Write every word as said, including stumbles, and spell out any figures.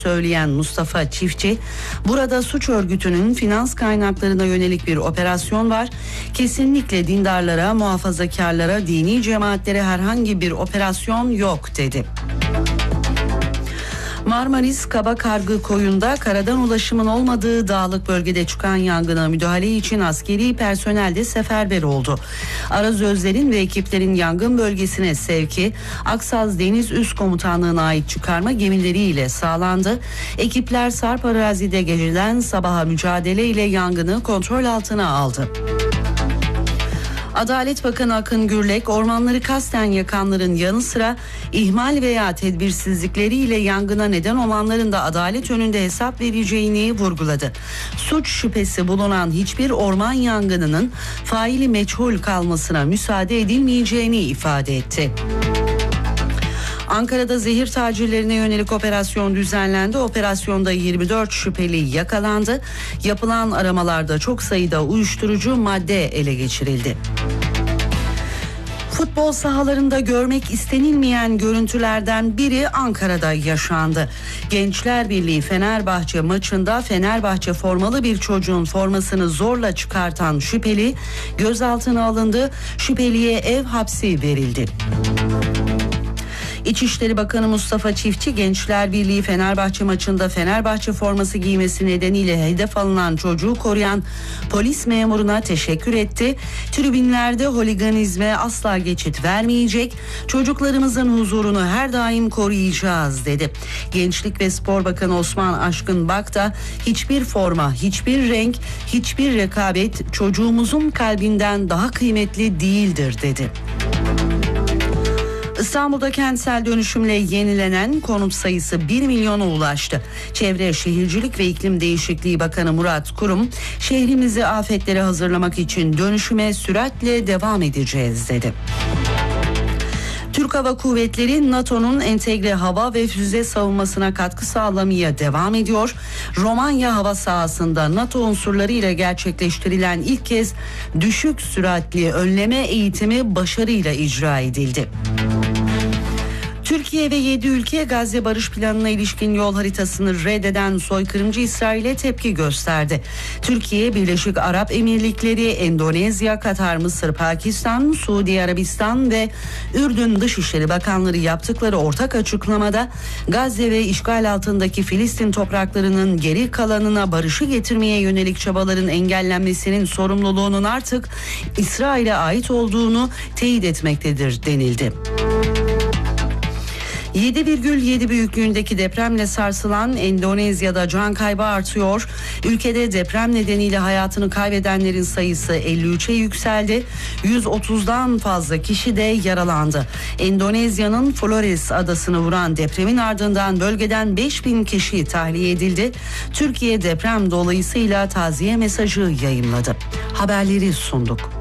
söyleyen Mustafa Çiftçi, burada suç örgütünün finans kaynaklarına yönelik bir operasyon var. Kesinlikle dindarlara, muhafazakarlara, dini cemaatlere herhangi bir operasyon yok dedi. Marmaris Kabakargı Koyu'nda karadan ulaşımın olmadığı dağlık bölgede çıkan yangına müdahale için askeri personel de seferber oldu. Arazözlerin ve ekiplerin yangın bölgesine sevki, Aksaz Deniz Üst Komutanlığı'na ait çıkarma gemileriyle sağlandı. Ekipler sarp arazide geceden sabaha mücadele ile yangını kontrol altına aldı. Adalet Bakanı Akın Gürlek, ormanları kasten yakanların yanı sıra ihmal veya tedbirsizlikleriyle yangına neden olanların da adalet önünde hesap vereceğini vurguladı. Suç şüphesi bulunan hiçbir orman yangınının faili meçhul kalmasına müsaade edilmeyeceğini ifade etti. Ankara'da zehir tacirlerine yönelik operasyon düzenlendi. Operasyonda yirmi dört şüpheli yakalandı. Yapılan aramalarda çok sayıda uyuşturucu madde ele geçirildi. Futbol sahalarında görmek istenilmeyen görüntülerden biri Ankara'da yaşandı. Gençler Birliği Fenerbahçe maçında Fenerbahçe formalı bir çocuğun formasını zorla çıkartan şüpheli gözaltına alındı. Şüpheliye ev hapsi verildi. İçişleri Bakanı Mustafa Çiftçi, Gençler Birliği Fenerbahçe maçında Fenerbahçe forması giymesi nedeniyle hedef alınan çocuğu koruyan polis memuruna teşekkür etti. Tribünlerde holiganizme asla geçit vermeyecek, çocuklarımızın huzurunu her daim koruyacağız dedi. Gençlik ve Spor Bakanı Osman Aşkın Bak da hiçbir forma, hiçbir renk, hiçbir rekabet çocuğumuzun kalbinden daha kıymetli değildir dedi. İstanbul'da kentsel dönüşümle yenilenen konut sayısı bir milyona ulaştı. Çevre, Şehircilik ve İklim Değişikliği Bakanı Murat Kurum, şehrimizi afetlere hazırlamak için dönüşüme süratle devam edeceğiz dedi. Türk Hava Kuvvetleri NATO'nun entegre hava ve füze savunmasına katkı sağlamaya devam ediyor. Romanya hava sahasında NATO unsurları ile gerçekleştirilen ilk kez düşük süratli önleme eğitimi başarıyla icra edildi. Türkiye ve yedi ülke Gazze Barış Planı'na ilişkin yol haritasını reddeden soykırımcı İsrail'e tepki gösterdi. Türkiye, Birleşik Arap Emirlikleri, Endonezya, Katar, Mısır, Pakistan, Suudi Arabistan ve Ürdün Dışişleri Bakanları yaptıkları ortak açıklamada Gazze ve işgal altındaki Filistin topraklarının geri kalanına barışı getirmeye yönelik çabaların engellenmesinin sorumluluğunun artık İsrail'e ait olduğunu teyit etmektedir denildi. yedi virgül yedi büyüklüğündeki depremle sarsılan Endonezya'da can kaybı artıyor. Ülkede deprem nedeniyle hayatını kaybedenlerin sayısı elli üçe yükseldi. yüz otuzdan fazla kişi de yaralandı. Endonezya'nın Flores adasını vuran depremin ardından bölgeden beş bin kişi tahliye edildi. Türkiye deprem dolayısıyla taziye mesajı yayımladı. Haberleri sunduk.